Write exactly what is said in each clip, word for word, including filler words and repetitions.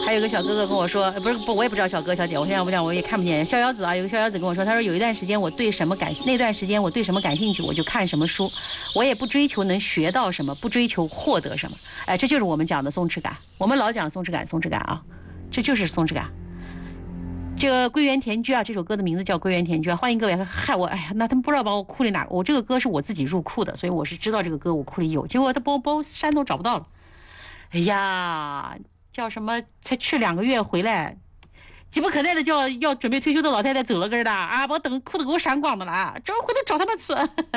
还有个小哥哥跟我说，不是不，我也不知道小哥小姐，我现在不讲，我也看不见。逍遥子啊，有个逍遥子跟我说，他说有一段时间我对什么感，那段时间我对什么感兴趣，我就看什么书，我也不追求能学到什么，不追求获得什么。哎，这就是我们讲的松弛感。我们老讲松弛感，松弛感啊，这就是松弛感。这个归园田居啊，这首歌的名字叫归园田居啊，欢迎各位。害我，哎呀，那他们不知道把我库里哪，我这个歌是我自己入库的，所以我是知道这个歌我库里有，结果他把我把我山都找不到了。哎呀，叫什么？才去两个月回来，急不可耐的叫要准备退休的老太太走了根的啊，把我等裤子给我闪光的了，这回头找他们去。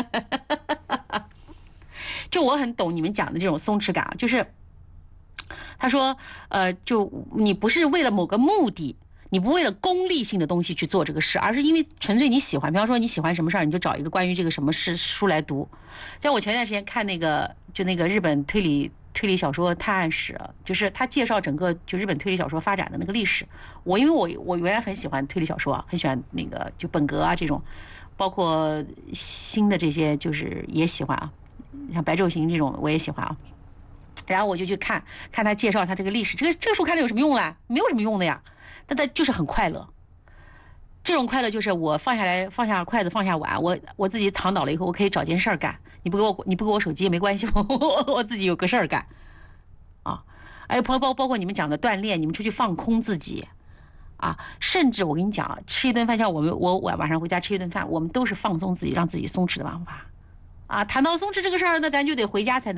就我很懂你们讲的这种松弛感啊，就是他说，呃，就你不是为了某个目的。你不为了功利性的东西去做这个事，而是因为纯粹你喜欢。比方说你喜欢什么事儿，你就找一个关于这个什么事书来读。像我前段时间看那个，就那个日本推理推理小说《探案史》，就是他介绍整个就日本推理小说发展的那个历史。我因为我我原来很喜欢推理小说啊，很喜欢那个就本格啊这种，包括新的这些就是也喜欢啊，像白昼行这种我也喜欢啊。然后我就去看看他介绍他这个历史，这个这个书看了有什么用啦？没有什么用的呀。但他就是很快乐，这种快乐就是我放下来，放下筷子，放下碗，我我自己躺倒了以后，我可以找件事儿干。你不给我，你不给我手机也没关系，我我自己有个事儿干，啊，哎，包包包括你们讲的锻炼，你们出去放空自己，啊，甚至我跟你讲，吃一顿饭，像我们我我晚上回家吃一顿饭，我们都是放松自己，让自己松弛的方法，啊，谈到松弛这个事儿，那咱就得回家才能。